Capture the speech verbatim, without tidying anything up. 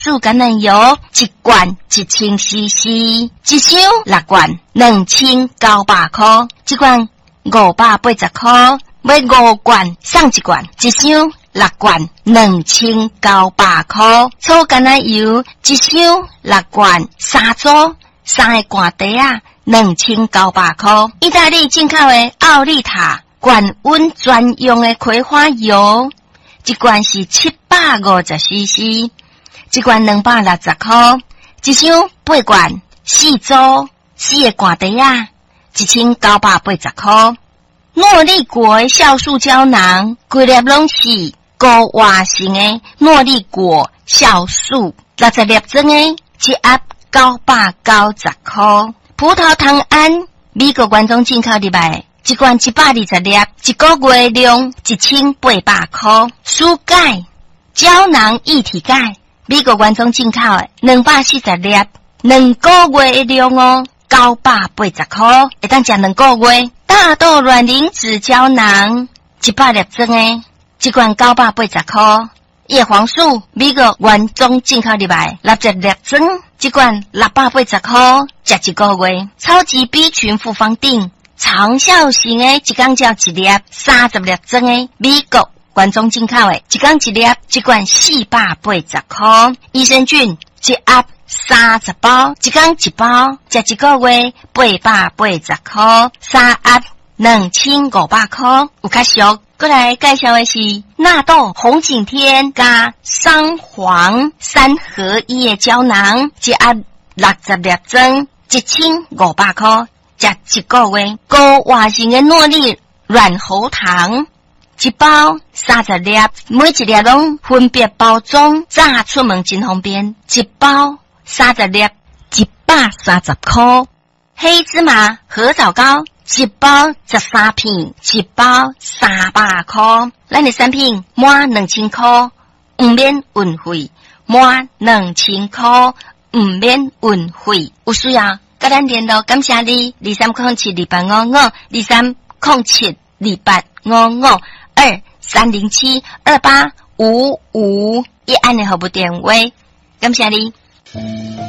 树橄榄油一罐一千 C C， 一箱六罐两千九百块，一罐五百八十块，买五罐送一罐，一箱六罐两千九百块。草橄榄油一箱六罐三组，三个罐底啊两千九百块。意大利进口的奥利塔高温专用的葵花油，一罐是七百五十 C C。一罐两百六十块，一箱八罐，四组，四个罐底啊，一千九百八十块。诺丽果的酵素胶囊，规粒拢是高活性的诺丽果酵素，六十粒装的，一盒九百九十块。葡萄糖胺，美国原装进口入来，一罐一百二十粒，一个月量一千八百块。舒钙胶囊一体钙。美国原装进口的两百四十粒，两个月量哦，九百八十块，会当食两个月。大豆卵磷脂胶囊一百粒装的，一罐九百八十块。叶黄素美国原装进口入来，六十粒装，一罐六百八十块，食一个月。超级 B 群复方定长效型的，一天照一粒，三十粒装的，美国原装进口的，一天一粒，一罐四百八十块。益生菌一盒三十包，一天一包，食一个月八百八十块，三盒两千五百块。有较俗，过来介绍的是纳豆红景天加桑黄三合一的胶囊，一盒六十粒装，一千五百块，食一个月。高活性的诺丽软喉糖。一包三十粒，每一粒拢分别包装，炸出门真方便。一包三十粒，一百三十块。黑芝麻合枣糕，一包十三片，一包三百块。咱的产品满两千块，唔免运费；满两千块，唔免运费。有需要跟咱联络，感谢你。二三零七二八五五，二三零七二八五五。二三零七二八五五一按的号码电话，感谢你。